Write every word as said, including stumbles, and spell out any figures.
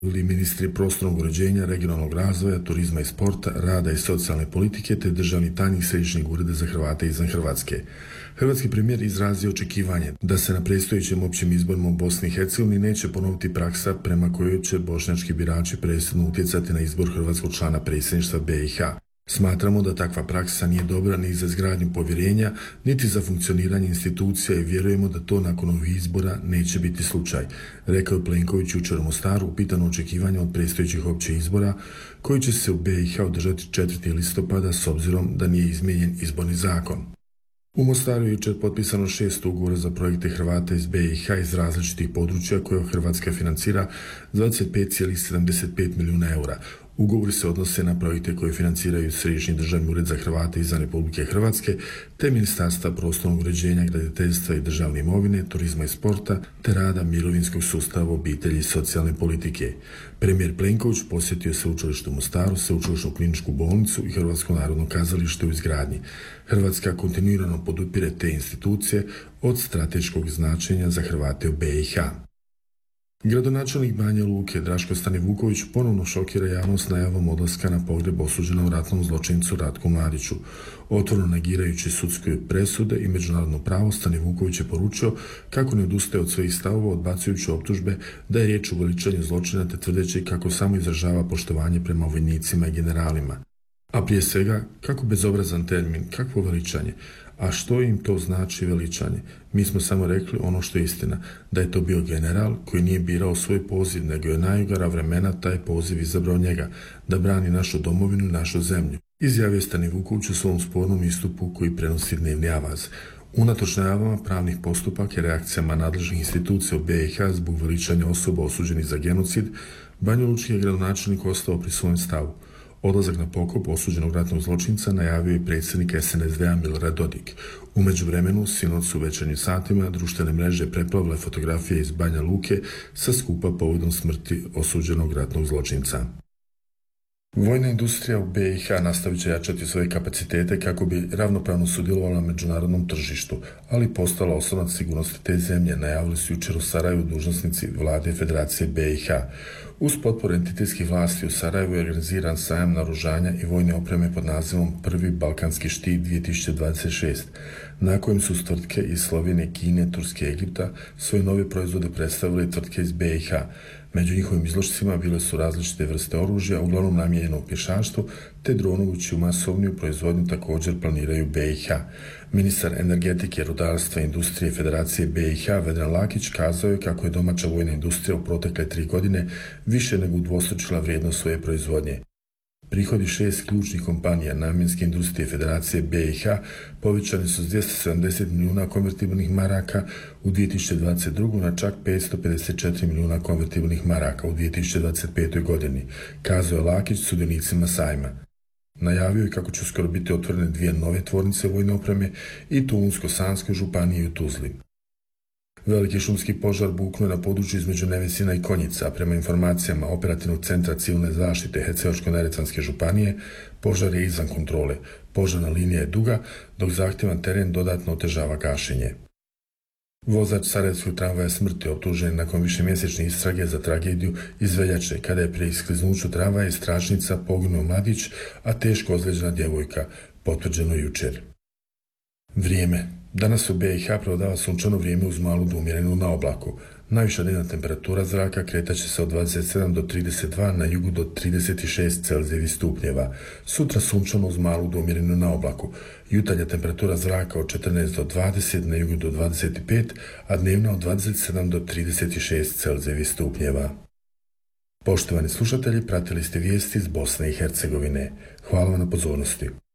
Bili ministri prostornog uređenja, regionalnog razvoja, turizma i sporta, rada i socijalne politike te državni tajnik Središnjeg ureda za Hrvate izvan Hrvatske. Hrvatski premijer izrazio očekivanje da se na predstojećim općim izborima u Bosni i Hercegovini neće ponoviti praksa prema kojoj će bošnjački birači presudno utjecati na izbor hrvatskog člana predsjedništva B i H. Smatramo da takva praksa nije dobra ni za izgradnju povjerenja, niti za funkcioniranje institucija i vjerujemo da to nakon ovih izbora neće biti slučaj, rekao je Plenković jučer u Mostaru upitano očekivanje od predstojećih općih izbora koji će se u B i H održati četvrtog listopada s obzirom da nije izmijenjen izborni zakon. U Mostaru je jučer potpisano šest ugovora za projekte Hrvata iz B i H iz različitih područja koje Hrvatska financira dvadeset pet zarez sedamdeset pet milijuna eura. Ugovori se odnose na projekte koje financiraju Središnji državni ured za Hrvate izvan Republike Hrvatske te Ministarstva prostornog uređenja, graditeljstva i državne imovine, turizma i sporta te rada, mirovinskog sustava, obitelji i socijalne politike. Premijer Plenković posjetio sveučilište u Mostaru, sveučilišnu kliničku bolnicu i Hrvatsko narodno kazalište u izgradnji. Hrvatska kontinuirano podupire te institucije od strateškog značenja za Hrvate u B i H. Gradonačelnik Banja Luke Draško Stanivuković ponovno šokira javnost najavom odlaska na pogreb osuđenom ratnom zločincu Ratku Mladiću. Otvoreno negirajući sudske presude i međunarodno pravo, Stanivuković je poručio kako ne odustaje od svojih stavova odbacujući optužbe da je riječ o veličanju zločina te tvrdeći kako samo izražava poštovanje prema vojnicima i generalima. A prije svega, kako bezobrazan termin, kakvo veličanje? A što im to znači veličanje? Mi smo samo rekli ono što je istina, da je to bio general koji nije birao svoj poziv, nego je najgora vremena taj poziv izabrao njega, da brani našu domovinu i našu zemlju. Izjavio je Stanivuković u svom spornom istupu koji prenosi Dnevni avaz. Unatoč najavama pravnih postupaka i reakcijama nadležnih institucija u B i H zbog veličanja osoba osuđenih za genocid, banjalučki je gradonačelnik ostao pri svojem stavu. Odlazak na pokop osuđenog ratnog zločinca najavio je predsjednik S N S D-a Milorad Dodik. U međuvremenu, sinoć u večernjim satima, društvene mreže preplavile fotografije iz Banja Luke sa skupa povodom smrti osuđenog ratnog zločinca. Vojna industrija u B i H nastavit će jačati svoje kapacitete kako bi ravnopravno sudjelovala na međunarodnom tržištu, ali postala oslonac sigurnosti te zemlje, najavili su jučer u Sarajevu dužnosnici vlade Federacije B i H. Uz potporu entitetskih vlasti u Sarajevu je organiziran sajam naoružanja i vojne opreme pod nazivom Prvi Balkanski štit dvije tisuće dvadeset šest, na kojem su tvrtke iz Slovenije, Kine, Turske i Egipta svoje nove proizvode predstavile tvrtke iz B i H. Među njihovim izložcima bile su različite vrste oružja, uglavnom namijenjeno pješaštvu, te dronovi čiju masovniju proizvodnju također planiraju B i H. Ministar energetike, rudarstva i industrije Federacije B i H Vedran Lakić kazao je kako je domaća vojna industrija u protekle tri godine više nego udvostručila vrijednost svoje proizvodnje. Prihodi šest ključnih kompanija namjenske industrije Federacije B i H povećani su s dvjesto sedamdeset milijuna konvertibilnih maraka u dvije tisuće dvadeset drugoj na čak petsto pedeset četiri milijuna konvertibilnih maraka u dvije tisuće dvadeset petoj godini, kazao je Lakić sudionicima sajma. Najavio je kako će uskoro biti otvorene dvije nove tvornice vojne opreme i to u Unsko-Sanskoj županiji i u Tuzli. Veliki šumski požar buknuo je na području između Nevesina i Konjica, a prema informacijama Operativnog centra civilne zaštite Hercegovačko-neretvanske županije, požar je izvan kontrole. Požarna linija je duga, dok zahtjevan teren dodatno otežava gašenje. Vozač sarajevskog tramvaja smrti optužen nakon višemjesečne istrage za tragediju iz veljače, kada je pri iskliznuću tramvaja iz tračnica poginuo mladić, a teško ozlijeđena djevojka, potvrđeno jučer. Vrijeme. Danas u B i H prevladava sunčano vrijeme uz malu do umjerenu na oblaku. Najviša dnevna temperatura zraka kretat će se od dvadeset sedam do trideset dva, na jugu do trideset šest Celzijevih stupnjeva. Sutra sunčano uz malu do umjerenu na oblaku. Jutarnja temperatura zraka od četrnaest do dvadeset, na jugu do dvadeset pet, a dnevna od dvadeset sedam do trideset šest Celzijevih stupnjeva. Poštovani slušatelji, pratili ste vijesti iz Bosne i Hercegovine. Hvala vam na pozornosti.